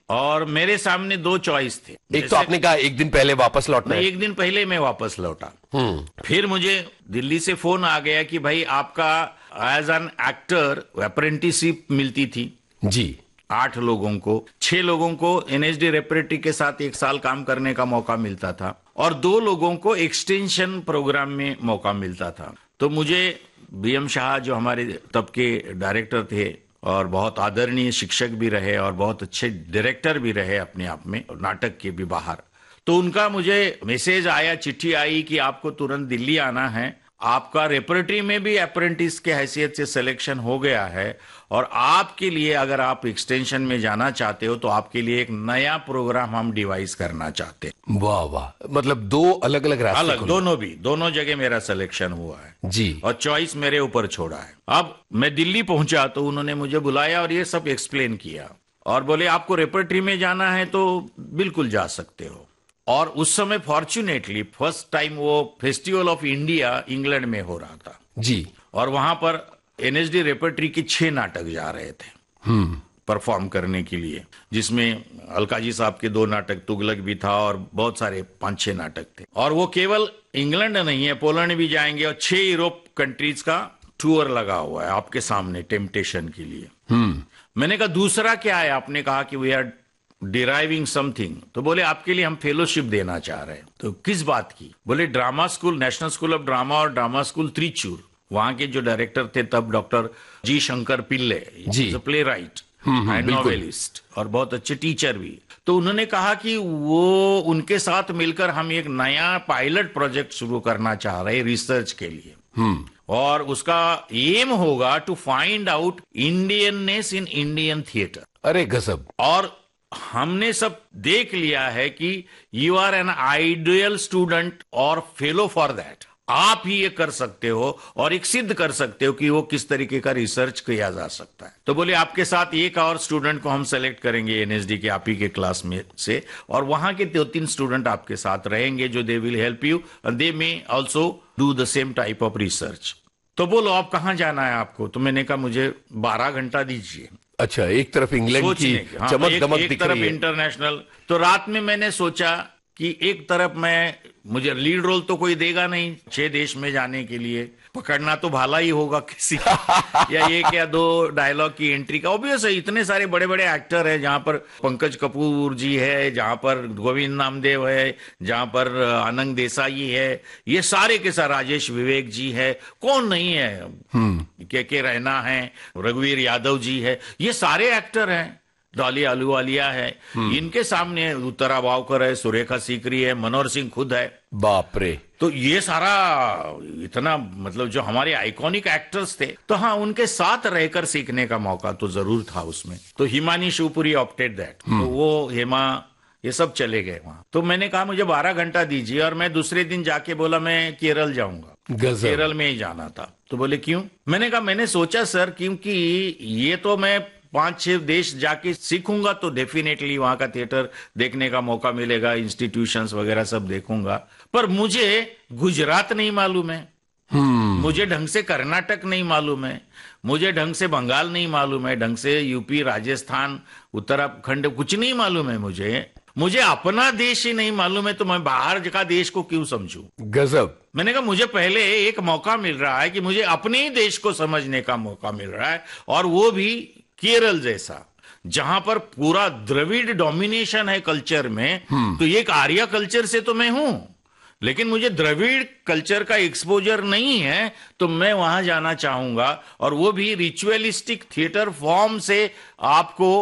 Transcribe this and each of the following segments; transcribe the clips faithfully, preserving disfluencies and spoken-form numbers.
और मेरे सामने दो चॉइस थे। एक तो आपने कहा एक दिन पहले वापस लौटना है। एक दिन पहले मैं वापस लौटा। फिर मुझे दिल्ली से फोन आ गया कि भाई आपका एज एन एक्टर अप्रेंटिसशिप मिलती थी जी। आठ लोगों को, छह लोगों को एनएसडी रेपरेटरी के साथ एक साल काम करने का मौका मिलता था और दो लोगों को एक्सटेंशन प्रोग्राम में मौका मिलता था। तो मुझे बी एम शाह जो हमारे तब के डायरेक्टर थे और बहुत आदरणीय शिक्षक भी रहे और बहुत अच्छे डायरेक्टर भी रहे अपने आप में, नाटक के भी बाहर, तो उनका मुझे मैसेज आया, चिट्ठी आई कि आपको तुरंत दिल्ली आना है, आपका रेपरेटरी में भी अप्रेंटिस के हैसियत से सिलेक्शन हो गया है और आपके लिए अगर आप एक्सटेंशन में जाना चाहते हो तो आपके लिए एक नया प्रोग्राम हम डिवाइस करना चाहते हैं। वाह वाह, मतलब दो अलग अलग रास्ते, अलग दोनों भी, दोनों जगह मेरा सिलेक्शन हुआ है जी और चॉइस मेरे ऊपर छोड़ा है। अब मैं दिल्ली पहुंचा तो उन्होंने मुझे बुलाया और ये सब एक्सप्लेन किया और बोले आपको रेपरेटरी में जाना है तो बिल्कुल जा सकते हो। और उस समय फॉर्चुनेटली फर्स्ट टाइम वो फेस्टिवल ऑफ इंडिया इंग्लैंड में हो रहा था जी, और वहां पर एनएसडी रेपरेटरी के छह नाटक जा रहे थे परफॉर्म करने के लिए, जिसमें अलकाजी साहब के दो नाटक, तुगलक भी था और बहुत सारे पांच छह नाटक थे। और वो केवल इंग्लैंड नहीं है, पोलैंड भी जाएंगे और छह यूरोप कंट्रीज का टूर लगा हुआ है आपके सामने टेम्पटेशन के लिए। मैंने कहा दूसरा क्या है? आपने कहा कि वी आर डिराइविंग समथिंग, तो बोले आपके लिए हम फेलोशिप देना चाह रहे हैं। तो किस बात की? बोले drama school, national school of drama और ड्रामा स्कूल त्रिचूर, वहां के जो डायरेक्टर थे तब doctor ji Shankar Pillai, ji play right and novelist और बहुत अच्छे टीचर भी, तो उन्होंने कहा कि वो उनके साथ मिलकर हम एक नया पायलट प्रोजेक्ट शुरू करना चाह रहे हैं रिसर्च के लिए और उसका एम होगा to find out Indianness in Indian theatre. अरे गजब। और हमने सब देख लिया है कि you are an ideal student और फेलो फॉर दैट, आप ही ये कर सकते हो और एक सिद्ध कर सकते हो कि वो किस तरीके का रिसर्च किया जा सकता है। तो बोले आपके साथ एक और स्टूडेंट को हम सेलेक्ट करेंगे एनएसडी के आप ही के क्लास में से और वहां के दो तीन स्टूडेंट आपके साथ रहेंगे जो they will help you and they may also do the same type of research. तो बोलो आप कहाँ जाना है आपको? तो मैंने कहा मुझे बारह घंटा दीजिए। अच्छा, एक तरफ इंग्लैंड की चमक दमक दिख रही है, एक तरफ इंटरनेशनल। तो रात में मैंने सोचा कि एक तरफ मैं, मुझे लीड रोल तो कोई देगा नहीं छह देश में जाने के लिए, पकड़ना तो भाला ही होगा किसी या एक या दो डायलॉग की एंट्री का। ऑब्वियस है, इतने सारे बड़े बड़े एक्टर हैं, जहां पर पंकज कपूर जी है, जहां पर गोविंद नामदेव है, जहां पर आनंद देसाई है, ये सारे के सारे, राजेश विवेक जी है, कौन नहीं है, के के रैना है, रघुवीर यादव जी है, ये सारे एक्टर हैं, डॉली आलूवालिया है, इनके सामने उत्तरा बावकर है, सुरेखा सीकरी है, मनोहर सिंह खुद है। बाप रे। तो ये सारा इतना, मतलब जो हमारे आइकॉनिक एक्टर्स थे, तो हाँ उनके साथ रहकर सीखने का मौका तो जरूर था उसमें। तो हिमानी शिवपुरी ऑप्टेड दैट, तो वो हेमा ये सब चले गए वहां। तो मैंने कहा मुझे बारह घंटा दीजिए और मैं दूसरे दिन जाके बोला मैं केरल जाऊंगा, केरल में ही जाना था। तो बोले क्यों? मैंने कहा मैंने सोचा सर क्योंकि ये तो मैं पांच छह देश जाके सीखूंगा तो डेफिनेटली वहां का थिएटर देखने का मौका मिलेगा, इंस्टीट्यूशंस वगैरह सब देखूंगा, पर मुझे गुजरात नहीं मालूम है, मुझे ढंग से कर्नाटक नहीं मालूम है, मुझे ढंग से बंगाल नहीं मालूम है, ढंग से यूपी, राजस्थान, उत्तराखंड कुछ नहीं मालूम है मुझे मुझे अपना देश ही नहीं मालूम है, तो मैं बाहर का देश को क्यों समझूं? गजब। मैंने कहा मुझे पहले एक मौका मिल रहा है कि मुझे अपने ही देश को समझने का मौका मिल रहा है, और वो भी केरल जैसा जहां पर पूरा द्रविड़ डोमिनेशन है कल्चर में। तो एक आर्या कल्चर से तो मैं हूं, लेकिन मुझे द्रविड़ कल्चर का एक्सपोजर नहीं है, तो मैं वहां जाना चाहूंगा, और वो भी रिचुअलिस्टिक थिएटर फॉर्म से आपको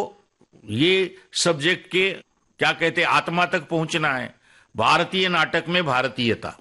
ये सब्जेक्ट के क्या कहते आत्मा तक पहुंचना है, भारतीय नाटक में भारतीयता।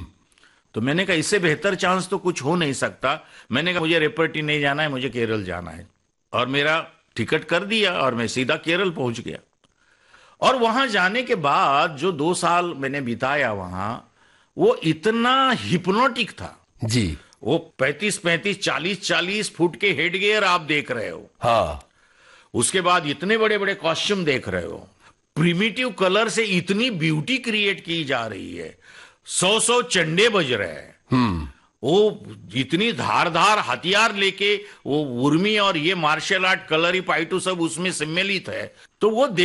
तो मैंने कहा इससे बेहतर चांस तो कुछ हो नहीं सकता। मैंने कहा मुझे रेपरेटरी नहीं जाना है, मुझे केरल जाना है, और मेरा टिकट कर दिया और मैं सीधा केरल पहुंच गया। और वहां जाने के बाद जो दो साल मैंने बिताया वहां, वो इतना हिप्नोटिक था जी। वो पैंतीस पैंतीस चालीस चालीस फुट के हेड गियर आप देख रहे हो, हाँ, उसके बाद इतने बड़े बड़े कॉस्ट्यूम देख रहे हो, प्रिमिटिव कलर से इतनी ब्यूटी क्रिएट की जा रही है, सौ सौ चंडे बज रहे हैं, वो इतनी धारधार हथियार लेके वो उर्मी और ये मार्शल आर्ट कलरी पाइटू सब उसमें सम्मिलित है। तो वो